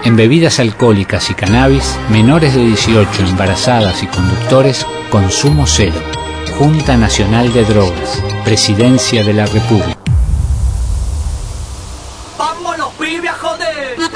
En bebidas alcohólicas y cannabis, menores de 18, embarazadas y conductores, consumo cero. Junta Nacional de Drogas, Presidencia de la República. ¡Vámonos, pibes, a joder!